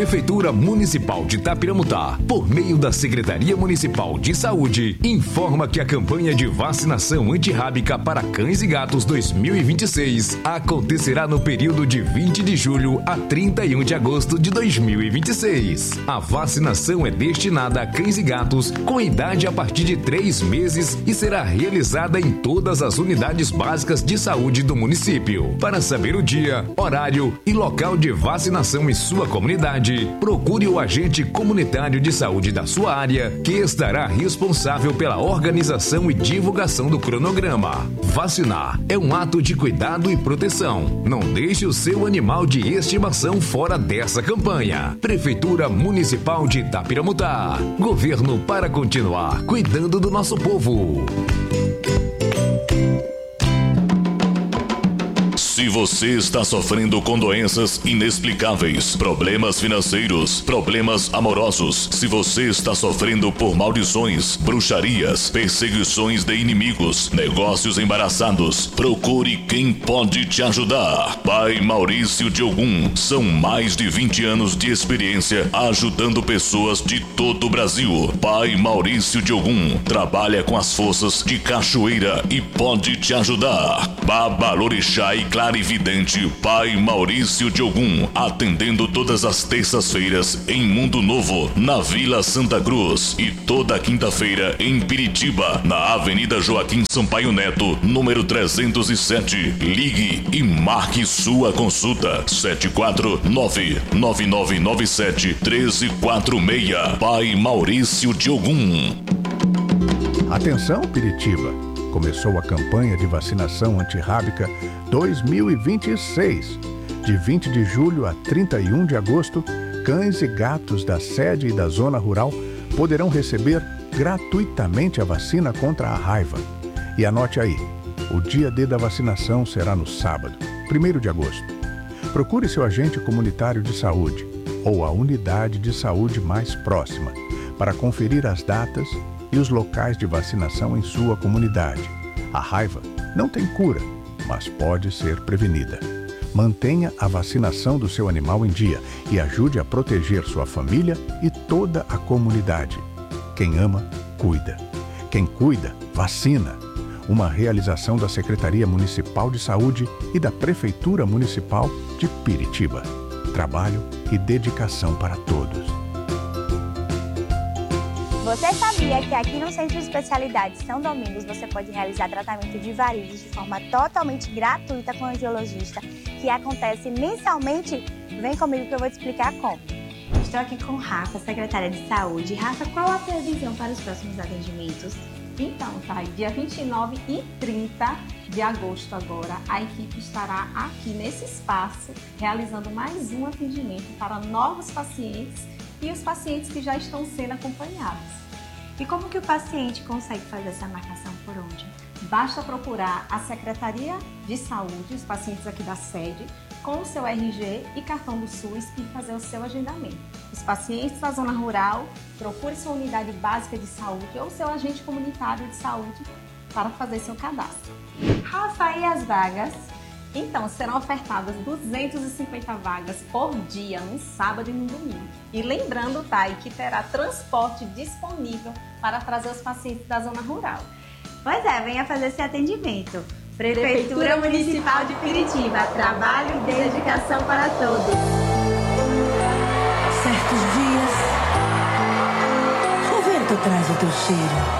Prefeitura Municipal de Itapiramutá, por meio da Secretaria Municipal de Saúde, informa que a campanha de vacinação antirrábica para cães e gatos 2026 acontecerá no período de 20 de julho a 31 de agosto de 2026. A vacinação é destinada a cães e gatos com idade a partir de 3 meses e será realizada em todas as unidades básicas de saúde do município. Para saber o dia, horário e local de vacinação em sua comunidade, procure o agente comunitário de saúde da sua área, que estará responsável pela organização e divulgação do cronograma. Vacinar é um ato de cuidado e proteção. Não deixe o seu animal de estimação fora dessa campanha. Prefeitura Municipal de Itapiramutá. Governo para continuar cuidando do nosso povo. Se você está sofrendo com doenças inexplicáveis, problemas financeiros, problemas amorosos, se você está sofrendo por maldições, bruxarias, perseguições de inimigos, negócios embaraçados, procure quem pode te ajudar. Pai Maurício de Ogum, são mais de 20 anos de experiência ajudando pessoas de todo o Brasil. Pai Maurício de Ogum trabalha com as forças de cachoeira e pode te ajudar. Babalorixá e clarividente Pai Maurício de Ogum, atendendo todas as terças-feiras em Mundo Novo, na Vila Santa Cruz, e toda quinta-feira em Piritiba, na Avenida Joaquim Sampaio Neto, número 307. Ligue e marque sua consulta. 749-9997-1346. Pai Maurício de Ogum. Atenção, Piritiba! Começou a campanha de vacinação antirrábica 2026. De 20 de julho a 31 de agosto, cães e gatos da sede e da zona rural poderão receber gratuitamente a vacina contra a raiva. E anote aí, o dia D da vacinação será no sábado, 1º de agosto. Procure seu agente comunitário de saúde ou a unidade de saúde mais próxima para conferir as datas e os locais de vacinação em sua comunidade. A raiva não tem cura, mas pode ser prevenida. Mantenha a vacinação do seu animal em dia e ajude a proteger sua família e toda a comunidade. Quem ama, cuida. Quem cuida, vacina. Uma realização da Secretaria Municipal de Saúde e da Prefeitura Municipal de Piritiba. Trabalho e dedicação para todos. Você sabia que aqui no Centro de Especialidades São Domingos você pode realizar tratamento de varizes de forma totalmente gratuita com o angiologista, que acontece mensalmente? Vem comigo que eu vou te explicar como. Estou aqui com Rafa, secretária de Saúde. Rafa, qual a previsão para os próximos atendimentos? Então, tá, dia 29 e 30 de agosto agora, a equipe estará aqui nesse espaço realizando mais um atendimento para novos pacientes e os pacientes que já estão sendo acompanhados. E como que o paciente consegue fazer essa marcação por onde? Basta procurar a Secretaria de Saúde, os pacientes aqui da sede, com o seu RG e cartão do SUS e fazer o seu agendamento. Os pacientes da zona rural, procure sua unidade básica de saúde ou seu agente comunitário de saúde para fazer seu cadastro. Rafa, e as vagas? Então, serão ofertadas 250 vagas por dia, no sábado e no domingo. E lembrando, Thay, que terá transporte disponível para trazer os pacientes da zona rural. Pois é, venha fazer esse atendimento. Prefeitura Municipal de Piritiba, trabalho e dedicação para todos. Certos dias, o vento traz o teu cheiro.